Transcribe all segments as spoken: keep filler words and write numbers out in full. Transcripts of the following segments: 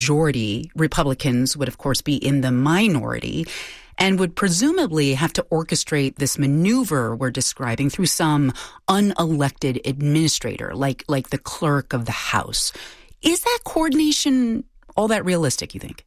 majority. Republicans would, of course, be in the minority and would presumably have to orchestrate this maneuver we're describing through some unelected administrator, like like the clerk of the House. Is that coordination all that realistic, you think?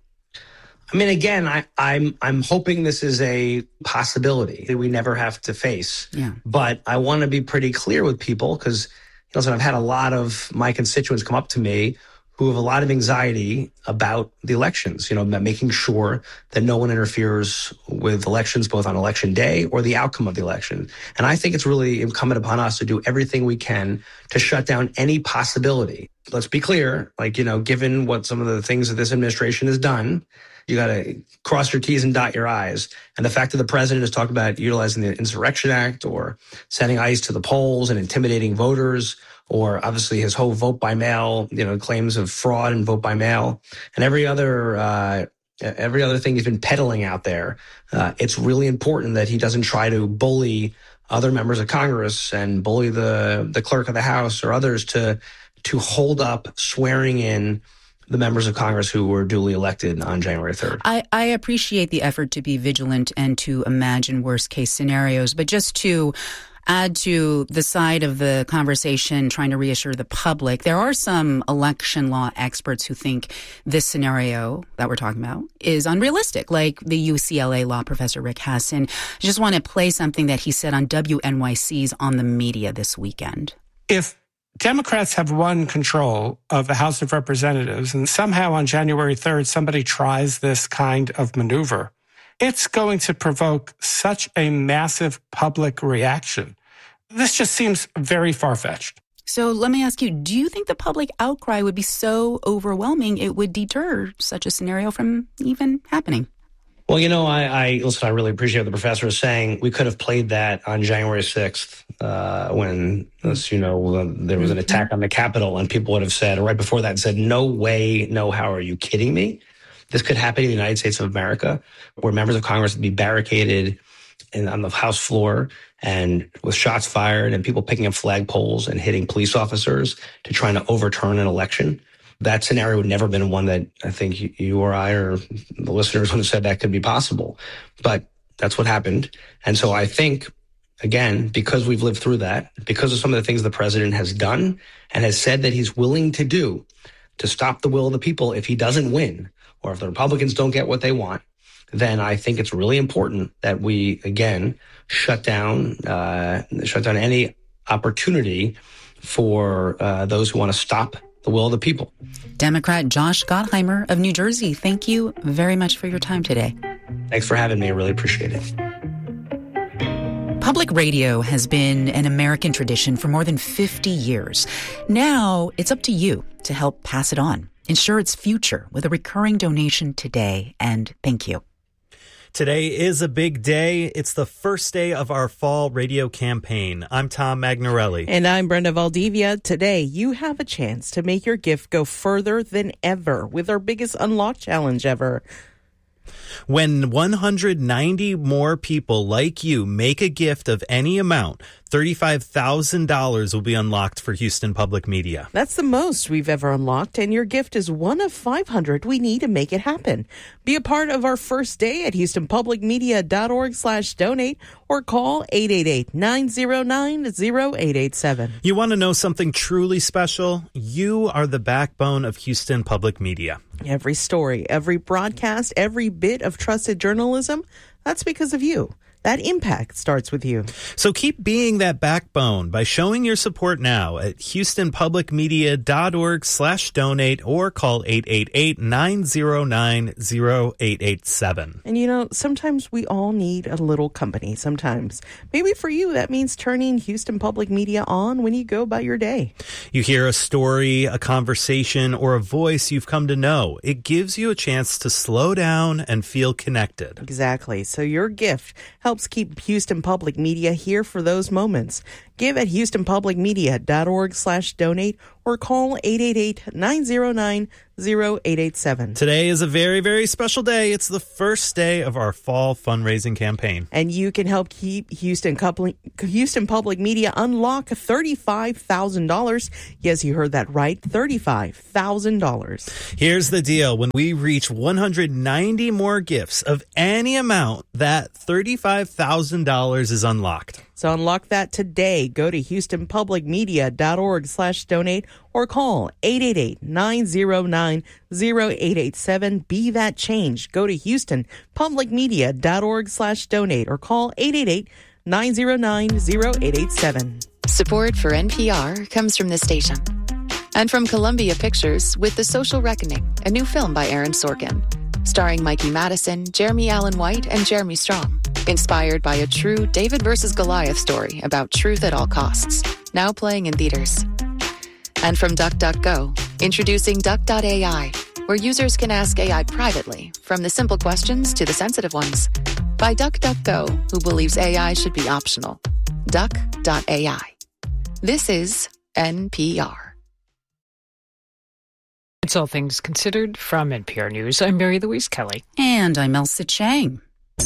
I mean, again, I, I'm I'm hoping this is a possibility that we never have to face. Yeah. But I want to be pretty clear with people because, listen, I've had a lot of my constituents come up to me who have a lot of anxiety about the elections, you know, making sure that no one interferes with elections, both on election day or the outcome of the election. And I think it's really incumbent upon us to do everything we can to shut down any possibility. Let's be clear, like, you know, given what some of the things that this administration has done, you got to cross your T's and dot your I's. And the fact that the president has talked about utilizing the Insurrection Act or sending ICE to the polls and intimidating voters, or obviously his whole vote by mail, you know, claims of fraud and vote by mail, and every other uh, every other thing he's been peddling out there. Uh, it's really important that he doesn't try to bully other members of Congress and bully the the clerk of the House or others to to hold up swearing in the members of Congress who were duly elected on January third. I, I appreciate the effort to be vigilant and to imagine worst case scenarios, but just to add to the side of the conversation, trying to reassure the public, there are some election law experts who think this scenario that we're talking about is unrealistic, like the U C L A law professor Rick Hassin. I just want to play something that he said on W N Y C's On the Media this weekend. If Democrats have won control of the House of Representatives and somehow on January third somebody tries this kind of maneuver, it's going to provoke such a massive public reaction. This just seems very far-fetched. So let me ask you, do you think the public outcry would be so overwhelming it would deter such a scenario from even happening? Well, you know, I, I listen, I really appreciate what the professor is saying. We could have played that on January sixth uh, when, as you know, uh, there was an attack on the Capitol, and people would have said, right before that, said, no way, no, how are you kidding me? This could happen in the United States of America, where members of Congress would be barricaded in, on the House floor and with shots fired and people picking up flagpoles and hitting police officers to try to overturn an election. That scenario would never have been one that I think you or I or the listeners would have said that could be possible. But that's what happened. And so I think, again, because we've lived through that, because of some of the things the president has done and has said that he's willing to do to stop the will of the people if he doesn't win, or if the Republicans don't get what they want, then I think it's really important that we, again, shut down, uh, shut down any opportunity for uh, those who want to stop the will of the people. Democrat Josh Gottheimer of New Jersey, thank you very much for your time today. Thanks for having me. I really appreciate it. Public radio has been an American tradition for more than fifty years. Now it's up to you to help pass it on. Ensure its future with a recurring donation today, and thank you. Today is a big day. It's the first day of our fall radio campaign. I'm Tom Magnarelli. And I'm Brenda Valdivia. Today, you have a chance to make your gift go further than ever with our biggest unlock challenge ever. When one hundred ninety more people like you make a gift of any amount, thirty-five thousand dollars will be unlocked for Houston Public Media. That's the most we've ever unlocked, and your gift is one of five hundred we need to make it happen. Be a part of our first day at houstonpublicmedia.org slash donate or call eight eight eight, nine zero nine, zero eight eight seven. You want to know something truly special? You are the backbone of Houston Public Media. Every story, every broadcast, every bit of trusted journalism, that's because of you. That impact starts with you. So keep being that backbone by showing your support now at houstonpublicmedia.org slash donate or call eight eight eight, nine zero nine, zero eight eight seven. And you know, sometimes we all need a little company. Sometimes. Maybe for you, that means turning Houston Public Media on when you go about your day. You hear a story, a conversation, or a voice you've come to know. It gives you a chance to slow down and feel connected. Exactly. So your gift helps keep Houston Public Media here for those moments. Give at houstonpublicmedia.org slash donate or call eight eight eight, nine zero nine, zero eight eight seven. Today is a very, very special day. It's the first day of our fall fundraising campaign. And you can help keep Houston, Public, Houston Public Media unlock thirty-five thousand dollars. Yes, you heard that right, thirty-five thousand dollars. Here's the deal. When we reach one hundred ninety more gifts of any amount, that thirty-five thousand dollars is unlocked. So unlock that today. Go to houstonpublicmedia.org slash donate or call eight eight eight, nine zero nine, zero eight eight seven. Be that change. Go to houstonpublicmedia.org slash donate or call eight eight eight, nine zero nine, zero eight eight seven. Support for N P R comes from this station and from Columbia Pictures with The Social Reckoning, a new film by Aaron Sorkin, starring Mikey Madison, Jeremy Allen White, and Jeremy Strong. Inspired by a true David versus Goliath story about truth at all costs. Now playing in theaters. And from DuckDuckGo, introducing Duck dot A I, where users can ask A I privately, from the simple questions to the sensitive ones. By DuckDuckGo, who believes A I should be optional. Duck dot A I. This is N P R. It's All Things Considered from N P R News. I'm Mary Louise Kelly. And I'm Elsa Chang.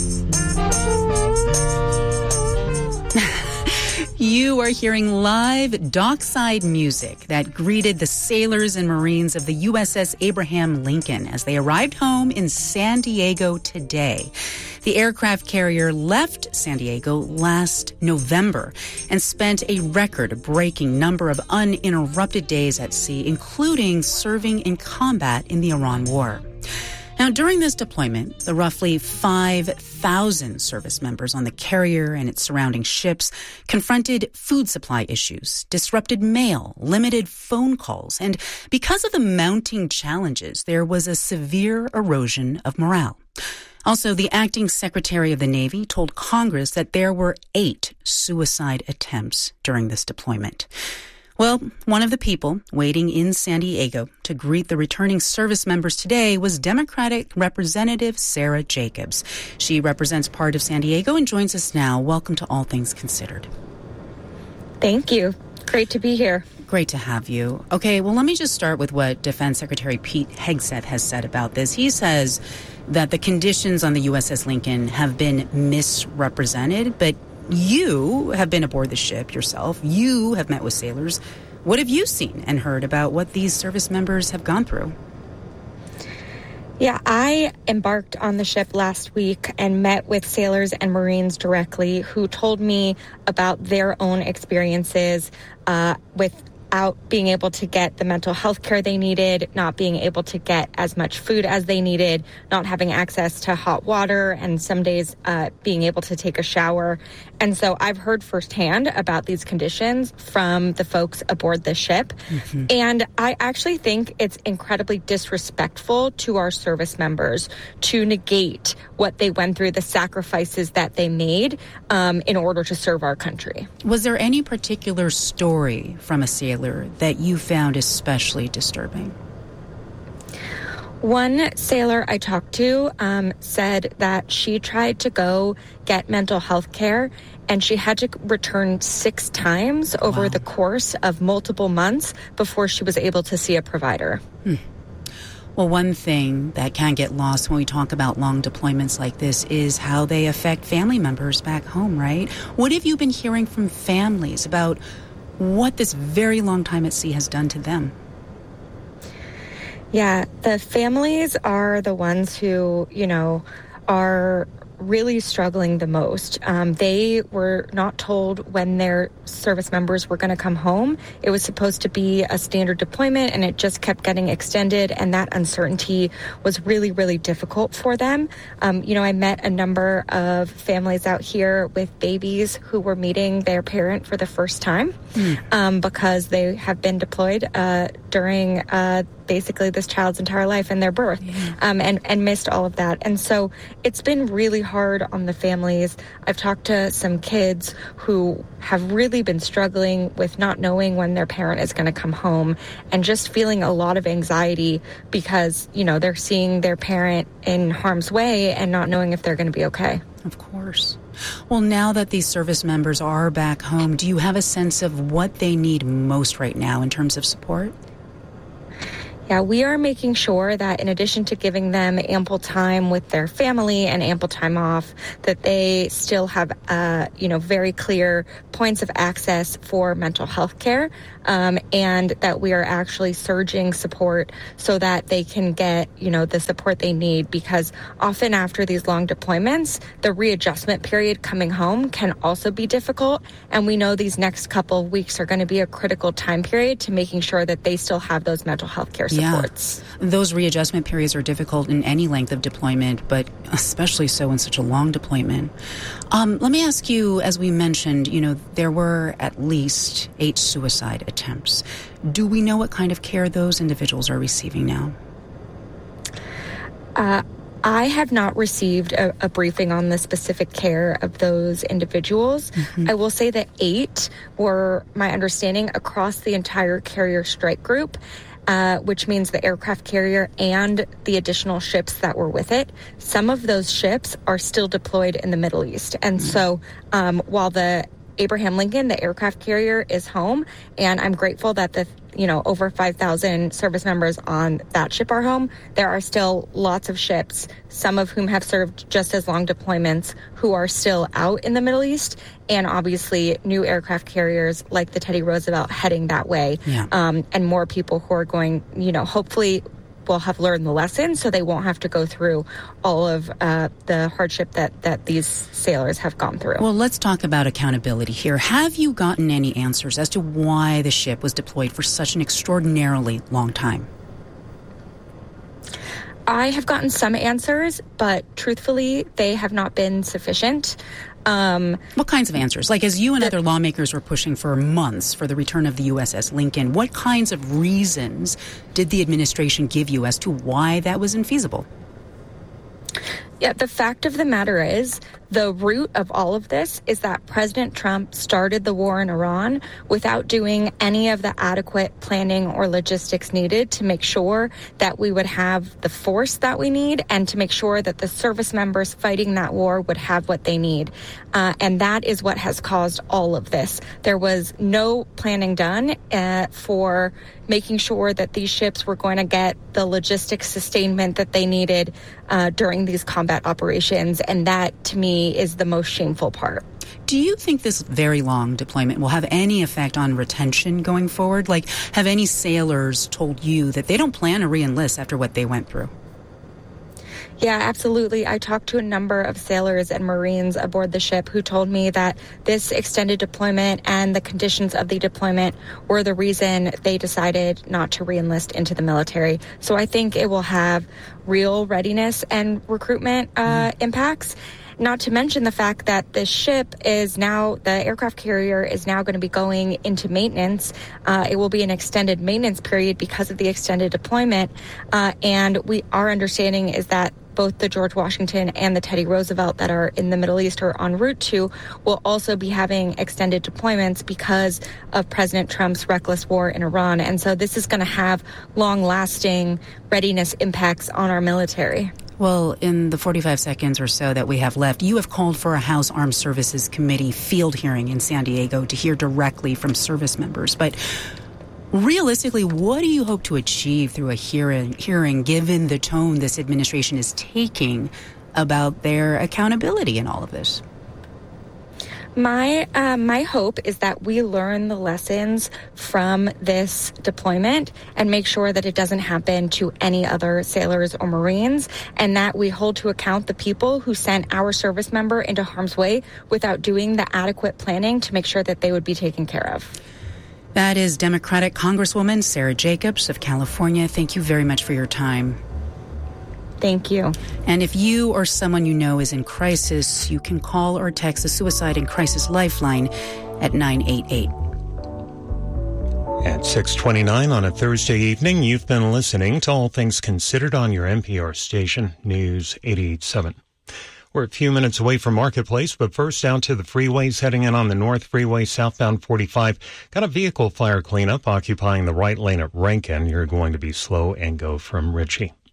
You are hearing live dockside music that greeted the sailors and Marines of the U S S Abraham Lincoln as they arrived home in San Diego today. The aircraft carrier left San Diego last November and spent a record-breaking number of uninterrupted days at sea, including serving in combat in the Iran War. Now, during this deployment, the roughly five thousand service members on the carrier and its surrounding ships confronted food supply issues, disrupted mail, limited phone calls, and because of the mounting challenges, there was a severe erosion of morale. Also, the acting Secretary of the Navy told Congress that there were eight suicide attempts during this deployment. Well, one of the people waiting in San Diego to greet the returning service members today was Democratic Representative Sarah Jacobs. She represents part of San Diego and joins us now. Welcome to All Things Considered. Thank you. Great to be here. Great to have you. Okay, well, let me just start with what Defense Secretary Pete Hegseth has said about this. He says that the conditions on the U S S Lincoln have been misrepresented, but you have been aboard the ship yourself. You have met with sailors. What have you seen and heard about what these service members have gone through? Yeah, I embarked on the ship last week and met with sailors and Marines directly who told me about their own experiences uh, with out being able to get the mental health care they needed, not being able to get as much food as they needed, not having access to hot water, and some days uh, being able to take a shower. And so I've heard firsthand about these conditions from the folks aboard the ship. Mm-hmm. And I actually think it's incredibly disrespectful to our service members to negate what they went through, the sacrifices that they made um, in order to serve our country. Was there any particular story from a sailor that you found especially disturbing? One sailor I talked to um, said that she tried to go get mental health care and she had to return six times over wow. the course of multiple months before she was able to see a provider. Hmm. Well, one thing that can get lost when we talk about long deployments like this is how they affect family members back home, right? What have you been hearing from families about what this very long time at sea has done to them? Yeah, the families are the ones who, you know, are really struggling the most. Um, they were not told when their service members were going to come home. It was supposed to be a standard deployment, and it just kept getting extended, and that uncertainty was really, really difficult for them. Um, you know, I met a number of families out here with babies who were meeting their parent for the first time mm. um, because they have been deployed uh, during uh, basically this child's entire life and their birth, yeah. um, and, and missed all of that. And so it's been really hard on the families. I've talked to some kids who have really been struggling with not knowing when their parent is going to come home and just feeling a lot of anxiety because, you know, they're seeing their parent in harm's way and not knowing if they're going to be okay. Of course. Well, now that these service members are back home, do you have a sense of what they need most right now in terms of support? Yeah, we are making sure that in addition to giving them ample time with their family and ample time off, that they still have, uh, you know, very clear points of access for mental health care, um, and that we are actually surging support so that they can get, you know, the support they need, because often after these long deployments, the readjustment period coming home can also be difficult. And we know these next couple of weeks are going to be a critical time period to making sure that they still have those mental health care supports. Yeah. Those readjustment periods are difficult in any length of deployment, but especially so in such a long deployment. Um, let me ask you, as we mentioned, you know, there were at least eight suicide attempts. Do we know what kind of care those individuals are receiving now? Uh, I have not received a, a briefing on the specific care of those individuals. Mm-hmm. I will say that eight were, my understanding, across the entire carrier strike group. Uh, which means the aircraft carrier and the additional ships that were with it. Some of those ships are still deployed in the Middle East. And mm-hmm. so um, while the Abraham Lincoln, the aircraft carrier, is home, and I'm grateful that the you know over five thousand service members on that ship are home, there are still lots of ships, some of whom have served just as long deployments, who are still out in the Middle East, and obviously new aircraft carriers like the Teddy Roosevelt heading that way, yeah. um, and more people who are going, you know, hopefully will have learned the lesson so they won't have to go through all of uh, the hardship that, that these sailors have gone through. Well, let's talk about accountability here. Have you gotten any answers as to why the ship was deployed for such an extraordinarily long time? I have gotten some answers, but truthfully, they have not been sufficient. Um, what kinds of answers? Like, as you and the, other lawmakers were pushing for months for the return of the U S S Lincoln, what kinds of reasons did the administration give you as to why that was infeasible? Yeah, the fact of the matter is, the root of all of this is that President Trump started the war in Iran without doing any of the adequate planning or logistics needed to make sure that we would have the force that we need and to make sure that the service members fighting that war would have what they need. Uh, and that is what has caused all of this. There was no planning done uh, for making sure that these ships were going to get the logistics sustainment that they needed uh, during these combat operations. And that, to me, is the most shameful part. Do you think this very long deployment will have any effect on retention going forward? Like, have any sailors told you that they don't plan to re-enlist after what they went through? Yeah, absolutely. I talked to a number of sailors and Marines aboard the ship who told me that this extended deployment and the conditions of the deployment were the reason they decided not to re-enlist into the military. So I think it will have real readiness and recruitment uh, mm. impacts. Not to mention the fact that the ship is now, the aircraft carrier is now going to be going into maintenance. Uh, it will be an extended maintenance period because of the extended deployment. Uh, and we, our understanding is that both the George Washington and the Teddy Roosevelt that are in the Middle East or en route to will also be having extended deployments because of President Trump's reckless war in Iran. And so this is going to have long-lasting readiness impacts on our military. Well, in the forty-five seconds or so that we have left, you have called for a House Armed Services Committee field hearing in San Diego to hear directly from service members. But realistically, what do you hope to achieve through a hearing, hearing given the tone this administration is taking about their accountability in all of this? My uh, my hope is that we learn the lessons from this deployment and make sure that it doesn't happen to any other sailors or Marines, and that we hold to account the people who sent our service member into harm's way without doing the adequate planning to make sure that they would be taken care of. That is Democratic Congresswoman Sara Jacobs of California. Thank you very much for your time. Thank you. And if you or someone you know is in crisis, you can call or text the Suicide and Crisis Lifeline at nine eight eight. At six twenty-nine on a Thursday evening, you've been listening to All Things Considered on your N P R station, News eighty-eight point seven. We're a few minutes away from Marketplace, but first down to the freeways, heading in on the North Freeway, southbound forty-five. Got a vehicle fire cleanup occupying the right lane at Rankin. You're going to be slow and go from Ritchie.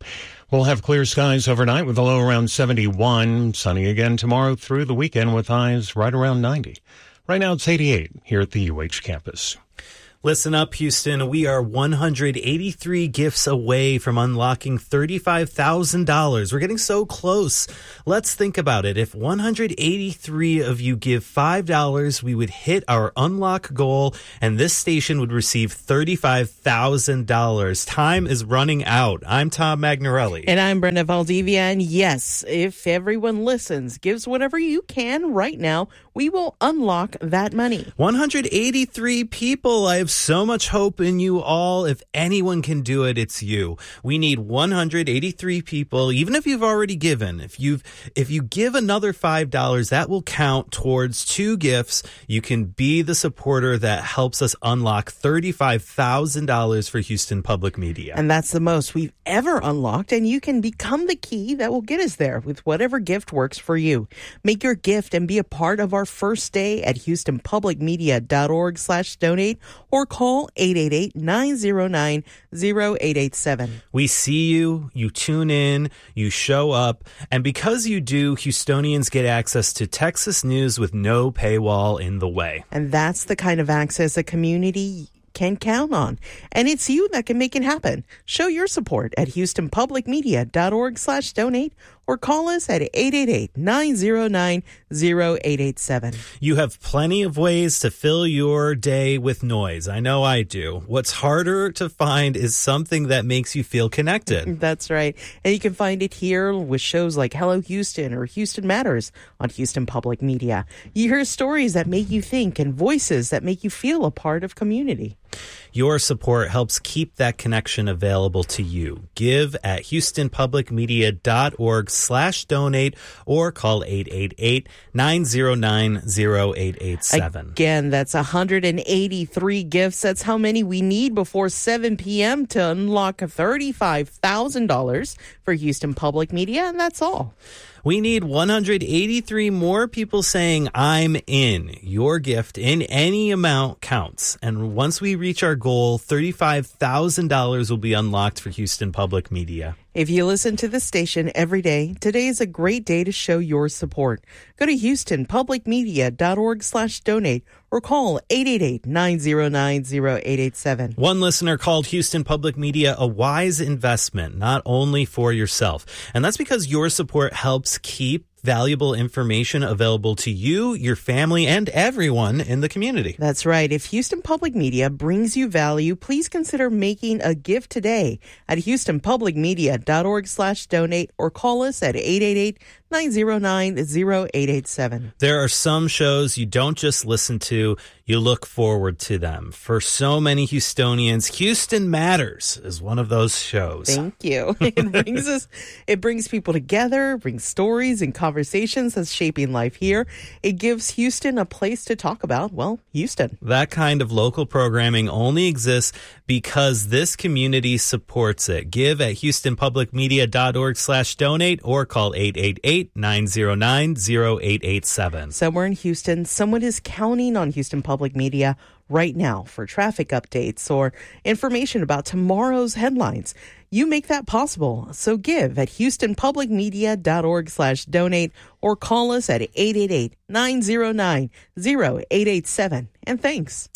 We'll have clear skies overnight with a low around seventy-one. Sunny again tomorrow through the weekend with highs right around ninety. Right now it's eighty-eight here at the U H campus. Listen up, Houston. We are one hundred eighty-three gifts away from unlocking thirty-five thousand dollars. We're getting so close. Let's think about it. If one hundred eighty-three of you give five dollars, we would hit our unlock goal, and this station would receive thirty-five thousand dollars. Time is running out. I'm Tom Magnarelli. And I'm Brenda Valdivia. And yes, if everyone listens, gives whatever you can right now, we will unlock that money. one hundred eighty-three people. I have so much hope in you all. If anyone can do it, it's you. We need one hundred eighty-three people, even if you've already given. If you've if you give another five dollars, that will count towards two gifts. You can be the supporter that helps us unlock thirty-five thousand dollars for Houston Public Media. And that's the most we've ever unlocked, and you can become the key that will get us there with whatever gift works for you. Make your gift and be a part of our first day at houston public media dot org slash donate or call eight eight eight, nine zero nine, zero eight eight seven. We see you, you tune in, you show up, and because you do, Houstonians get access to Texas news with no paywall in the way. And that's the kind of access a community can count on. And it's you that can make it happen. Show your support at houston public media dot org slash donate or call us at eight eight eight, nine zero nine, zero eight eight seven. You have plenty of ways to fill your day with noise. I know I do. What's harder to find is something that makes you feel connected. That's right. And you can find it here with shows like Hello Houston or Houston Matters on Houston Public Media. You hear stories that make you think and voices that make you feel a part of community. Your support helps keep that connection available to you. Give at houston public media dot org slash donate or call eight eight eight, nine zero nine, zero eight eight seven. Again, that's one hundred eighty-three gifts. That's how many we need before seven p.m. to unlock thirty-five thousand dollars for Houston Public Media, and that's all. We need one hundred eighty-three more people saying, I'm in. Your gift in any amount counts. And once we reach our goal, thirty-five thousand dollars will be unlocked for Houston Public Media. If you listen to the station every day, today is a great day to show your support. Go to houston public media dot org slash donate or call eight eight eight, nine zero nine, zero eight eight seven. One listener called Houston Public Media a wise investment, not only for yourself. And that's because your support helps keep valuable information available to you, your family, and everyone in the community. That's right. If Houston Public Media brings you value, please consider making a gift today at houston public media dot org slash donate or call us at eight eight eight, nine zero nine, zero eight eight seven. There are some shows you don't just listen to, you look forward to them. For so many Houstonians, Houston Matters is one of those shows. Thank you. It brings us, it brings people together, brings stories and conversations that's shaping life here. It gives Houston a place to talk about, well, Houston. That kind of local programming only exists because this community supports it. Give at houston public media dot org slash donate or call eight eight eight, nine zero nine, zero eight eight seven. Somewhere in Houston, someone is counting on Houston Public Media right now for traffic updates or information about tomorrow's headlines. You make that possible. So give at houston public media dot org slash donate or call us at eight eight eight, nine zero nine, zero eight eight seven. And thanks.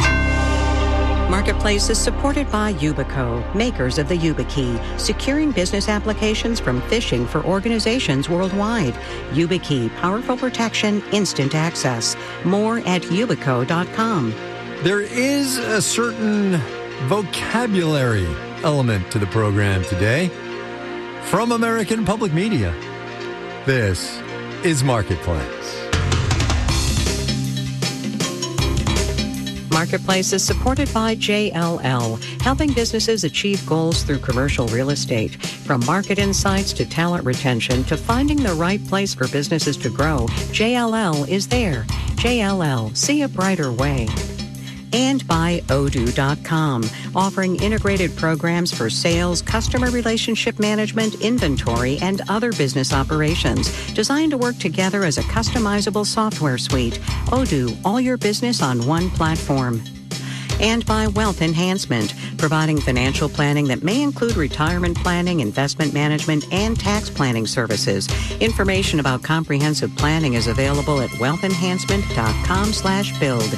Marketplace is supported by Yubico, makers of the YubiKey, securing business applications from phishing for organizations worldwide. YubiKey, powerful protection, instant access. More at yubico dot com. There is a certain vocabulary element to the program today. From American Public Media, this is Marketplace. Marketplace is supported by J L L, helping businesses achieve goals through commercial real estate. From market insights to talent retention to finding the right place for businesses to grow, J L L is there. J L L, see a brighter way. And by odoo dot com, offering integrated programs for sales, customer relationship management, inventory, and other business operations, designed to work together as a customizable software suite. Odoo, all your business on one platform. And by Wealth Enhancement, providing financial planning that may include retirement planning, investment management, and tax planning services. Information about comprehensive planning is available at wealth enhancement dot com slash build.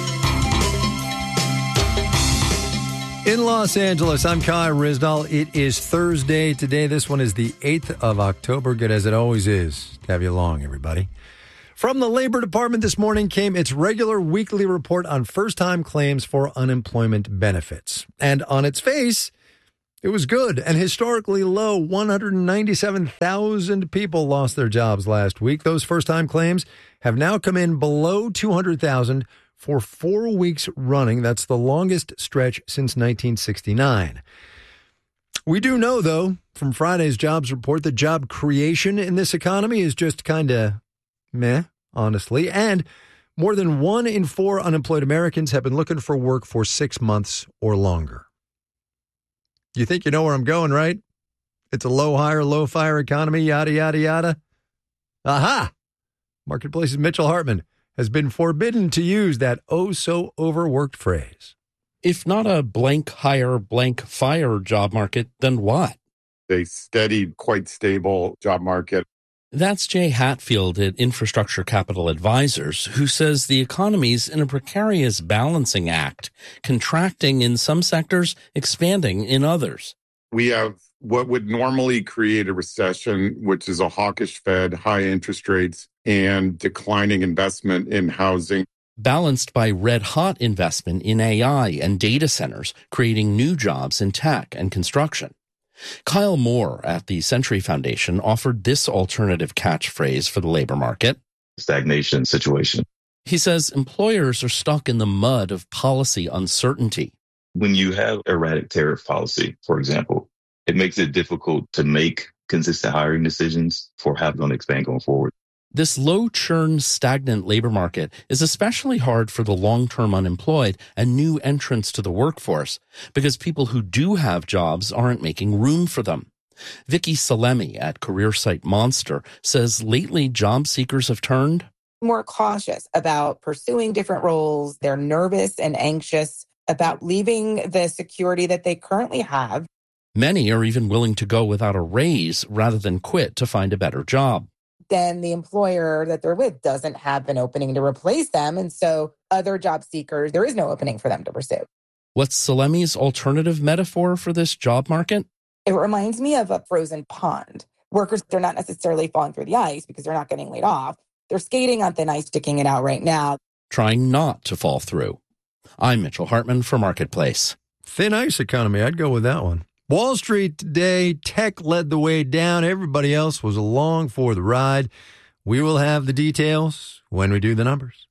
In Los Angeles, I'm Kai Ryssdal. It is Thursday today. This one is the eighth of October. Good as it always is to have you along, everybody. From the Labor Department this morning came its regular weekly report on first-time claims for unemployment benefits. And on its face, it was good and historically low. one hundred ninety-seven thousand people lost their jobs last week. Those first-time claims have now come in below two hundred thousand for four weeks running. That's the longest stretch since nineteen sixty-nine. We do know, though, from Friday's jobs report, that job creation in this economy is just kind of meh, honestly. And more than one in four unemployed Americans have been looking for work for six months or longer. You think you know where I'm going, right? It's a low hire, low fire economy, yada, yada, yada. Aha! Marketplace's Mitchell Hartman has been forbidden to use that oh-so-overworked phrase. If not a blank hire, blank fire job market, then what? A steady, quite stable job market. That's Jay Hatfield at Infrastructure Capital Advisors, who says the economy's in a precarious balancing act, contracting in some sectors, expanding in others. We have what would normally create a recession, which is a hawkish Fed, high interest rates, and declining investment in housing. Balanced by red-hot investment in A I and data centers, creating new jobs in tech and construction. Kyle Moore at the Century Foundation offered this alternative catchphrase for the labor market. Stagnation situation. He says employers are stuck in the mud of policy uncertainty. When you have erratic tariff policy, for example, it makes it difficult to make consistent hiring decisions for how we're going to expand going forward. This low-churn, stagnant labor market is especially hard for the long-term unemployed and new entrants to the workforce because people who do have jobs aren't making room for them. Vicky Salemi at career site Monster says lately job seekers have turned more cautious about pursuing different roles. They're nervous and anxious about leaving the security that they currently have. Many are even willing to go without a raise rather than quit to find a better job. Then the employer that they're with doesn't have an opening to replace them. And so other job seekers, there is no opening for them to pursue. What's Salemi's alternative metaphor for this job market? It reminds me of a frozen pond. Workers, they're not necessarily falling through the ice because they're not getting laid off. They're skating on thin ice, sticking it out right now. Trying not to fall through. I'm Mitchell Hartman for Marketplace. Thin ice economy, I'd go with that one. Wall Street today, tech led the way down. Everybody else was along for the ride. We will have the details when we do the numbers.